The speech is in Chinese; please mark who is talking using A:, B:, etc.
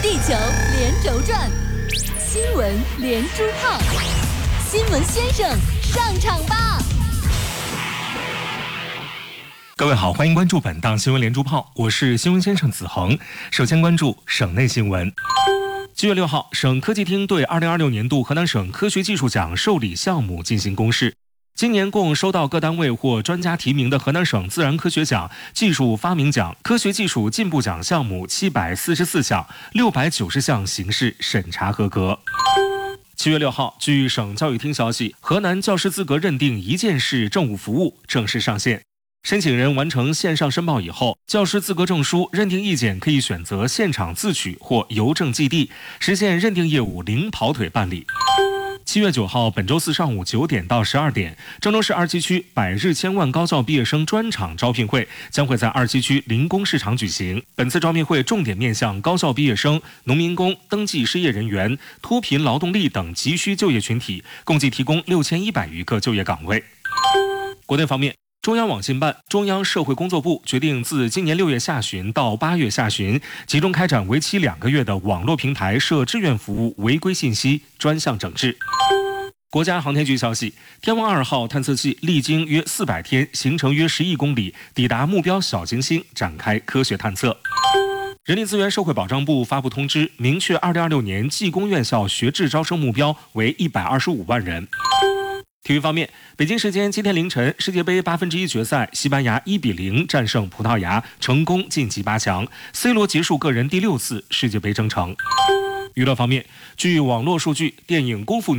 A: 地球连轴转，新闻连珠炮，新闻先生上场吧！
B: 各位好，欢迎关注本档新闻连珠炮，我是新闻先生子恒。首先关注省内新闻。7月6号，省科技厅对2026年度河南省科学技术奖受理项目进行公示。今年共收到各单位或专家提名的河南省自然科学奖、技术发明奖、科学技术进步奖项目744项，690项形式审查合格。7月6号，据省教育厅消息，河南教师资格认定一件式政务服务正式上线。申请人完成线上申报以后，教师资格证书认定意见可以选择现场自取或邮政寄递，实现认定业务零跑腿办理。7月9号，本周四上午9点到12点，郑州市二七区百日千万高校毕业生专场招聘会将会在二七区临工市场举行。本次招聘会重点面向高校毕业生、农民工、登记失业人员、脱贫劳动力等急需就业群体，共计提供6100余个就业岗位。国内方面，中央网信办、中央社会工作部决定自今年6月下旬到8月下旬，集中开展为期2个月的网络平台涉志愿服务违规信息专项整治。国家航天局消息，天问2号探测器历经约400天，行程约10亿公里，抵达目标小行星，展开科学探测。人力资源社会保障部发布通知，明确2026年技工院校学制招生目标为125万人。体育方面，北京时间今天凌晨，世界杯1/8决赛，西班牙1-0战胜葡萄牙，成功晋级8强。C 罗结束个人第6次世界杯征程。娱乐方面，据网络数据，电影《功夫》